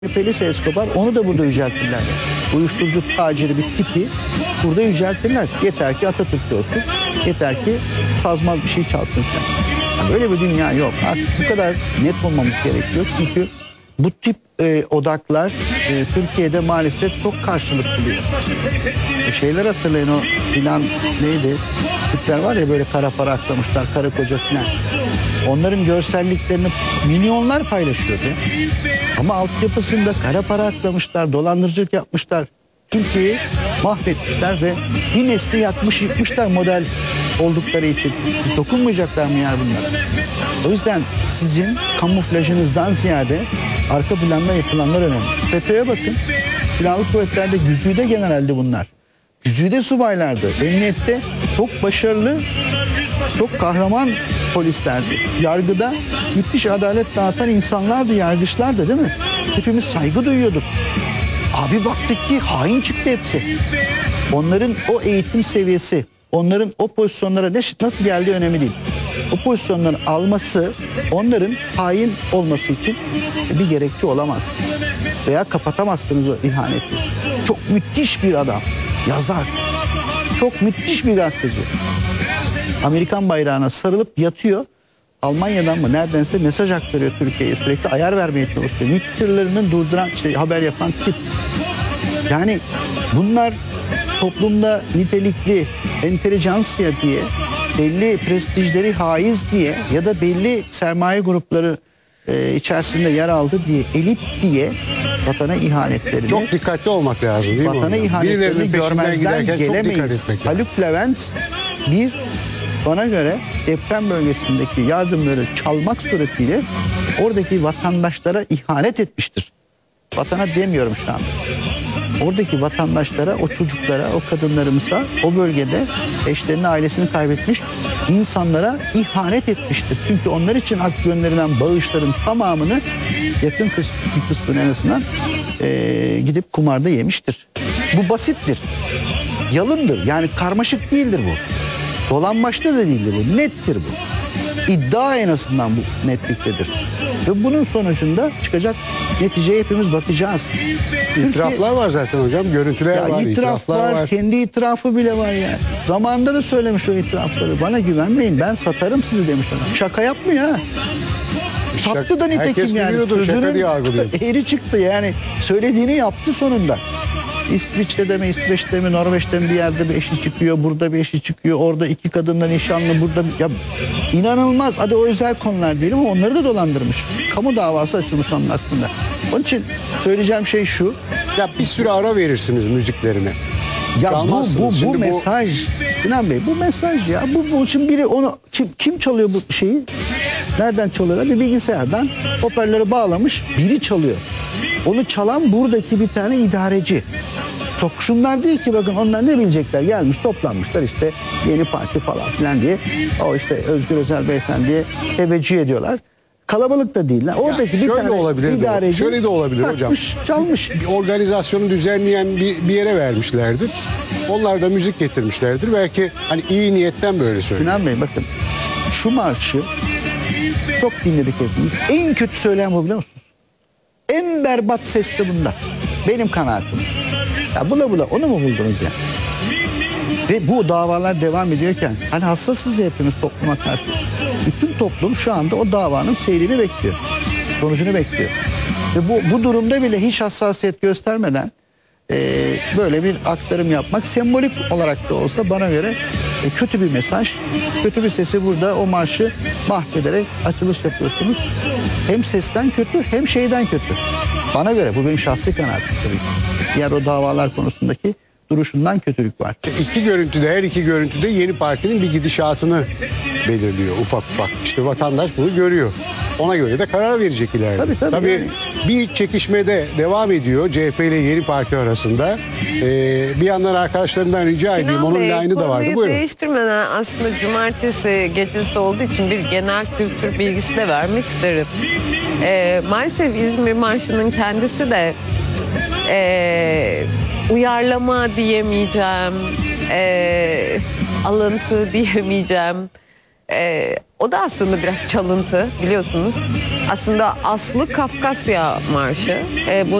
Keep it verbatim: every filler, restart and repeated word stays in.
Felice Escobar, onu da burada yüceltirler. Uyuşturucu taciri bir tipi burada yüceltirler. Yeter ki Atatürk olsun, yeter ki sazmaz bir şey çalsın falan. Yani böyle bir dünya yok. Artık bu kadar net olmamız gerekiyor. Çünkü bu tip e, odaklar e, Türkiye'de maalesef çok karşılık buluyor. E, şeyler hatırlayın, o filan neydi? Türkler var ya, böyle kara para aklamışlar, karı koca filan. Onların görselliklerini milyonlar paylaşıyordu. Ama altyapısında kara para aklamışlar, dolandırıcılık yapmışlar. Türkiye'yi mahvetmişler ve bir nesli yakmış yıkmışlar model oldukları için. Dokunmayacaklar mı yani bunlar? O yüzden sizin kamuflajınızdan ziyade arka planda yapılanlar önemli. FETÖ'ye bakın. Silahlı kuvvetlerde güzide generaldi bunlar. Güzide subaylardı. Emniyette çok başarılı, çok kahraman polislerdi. Yargıda müthiş adalet dağıtan insanlardı, yargıçlardı, değil mi? Hepimiz saygı duyuyorduk. Abi baktık ki hain çıktı hepsi. Onların o eğitim seviyesi, onların o pozisyonlara ne, nasıl geldiği önemli değil. O pozisyonları alması, onların hain olması için bir gerekçe olamaz. Veya kapatamazsınız o ihaneti. Çok müthiş bir adam, yazar. Çok müthiş bir gazeteci. Amerikan bayrağına sarılıp yatıyor. Almanya'dan mı neredense mesaj aktarıyor Türkiye'ye, sürekli ayar vermeye çalışıyor. MİT tırlarının durduran, işte haber yapan tip. Yani bunlar toplumda nitelikli entelijansiya diye, belli prestijleri haiz diye ya da belli sermaye grupları e, içerisinde yer aldı diye, elit diye vatana ihanetlerini, çok dikkatli olmak lazım değil mi? Vatana ihanetlerini görmezden gelemeyiz. Haluk Levent bir, bana göre deprem bölgesindeki yardımları çalmak suretiyle oradaki vatandaşlara ihanet etmiştir. Vatana demiyorum şu anda. Oradaki vatandaşlara, o çocuklara, o kadınlarımıza, o bölgede eşlerini, ailesini kaybetmiş insanlara ihanet etmiştir. Çünkü onlar için hak gönderilen bağışların tamamını, yakın kısmı, bir kısmını en azından ee, gidip kumarda yemiştir. Bu basittir. Yalındır. Yani karmaşık değildir bu. Dolanbaçlı da değildir bu. Nettir bu. İddia en azından bu netliktedir. Ve bunun sonucunda çıkacak neticeye hepimiz bakacağız. İtiraflar Türkiye, var zaten hocam. Görüntüler ya var, itiraf itiraflar var, var. Kendi itirafı bile var ya. Zamanında da söylemiş o itirafları. Bana güvenmeyin, ben satarım sizi demiş adam. Şaka yapmıyor ha. Sattı da nitekim yani. Sözünün eri çıktı yani. Söylediğini yaptı sonunda. İsviçre'de mi, İsveç'te mi, Norveç'te mi bir yerde bir eşi çıkıyor, burada bir eşi çıkıyor, orada iki kadınla nişanlı, burada ya inanılmaz. Hadi o özel konular değil ama onları da dolandırmış. Kamu davası açılmış onun hakkında. Onun için söyleyeceğim şey şu. Ya bir süre ara verirsiniz müziklerine. Ya bu bu bu mesaj, İnan Bey, bu mesaj ya. Bu bu için biri onu kim kim çalıyor bu şeyi? Nereden çalıyorlar? Bir bilgisayardan hoparlörü bağlamış, biri çalıyor. Onu çalan buradaki bir tane idareci. Çok şunlar değil ki, bakın onlar ne bilecekler, gelmiş toplanmışlar işte yeni parti falan filan diye. O işte Özgür Özel Beyefendi'ye teveccüh ediyorlar. Kalabalık da değil. Oradaki ya bir tane idareci. Şöyle de olabilir takmış, hocam. Çalmış. Bir organizasyonu düzenleyen bir, bir yere vermişlerdir. Onlar da müzik getirmişlerdir. Belki hani iyi niyetten böyle söylüyor. İnan Bey, bakın şu marşı çok dinledik hepimiz. En kötü söyleyen bu, biliyor musunuz? En berbat ses de bunda. Benim kanaatim. Ya bula bula onu mu buldunuz ya? Ve bu davalar devam ediyorken, hani hassasız ya hepimiz topluma karşı. Bütün toplum şu anda o davanın seyrini bekliyor. Sonucunu bekliyor. Ve bu, bu durumda bile hiç hassasiyet göstermeden e, böyle bir aktarım yapmak, sembolik olarak da olsa bana göre e, kötü bir mesaj. Kötü bir sesi burada o marşı mahvederek açılış yapıyorsunuz. Hem sesten kötü hem şeyden kötü. Bana göre bu benim şahsi kanaatim tabii. Diğer o davalar konusundaki duruşundan kötülük var. İki görüntüde, her iki görüntüde yeni partinin bir gidişatını belirliyor ufak ufak. İşte vatandaş bunu görüyor. Ona göre de karar verecek ileride. Tabii, tabii, tabii yani. Bir çekişmede devam ediyor C H P ile yeni parti arasında. Ee, bir yandan arkadaşlarımdan rica Sinan edeyim. Onun Bey, line'ı da vardı. Buyurun. Değiştirmeden aslında cumartesi gecesi olduğu için bir genel kültür bilgisi de vermek isterim. Ee, maalesef İzmir Marşı'nın kendisi de e, uyarlama diyemeyeceğim, e, alıntı diyemeyeceğim. Ee, o da aslında biraz çalıntı biliyorsunuz. Aslında aslı Kafkasya Marşı. Ee, bu